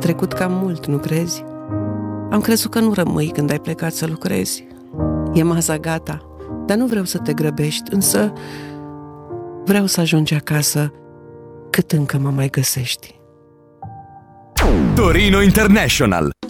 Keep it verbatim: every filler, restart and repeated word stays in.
trecut cam mult, nu crezi? Am crezut că nu rămâi când ai plecat să lucrezi. E masa gata, dar nu vreau să te grăbești, însă vreau să ajungi acasă cât încă mă mai găsești. Torino International.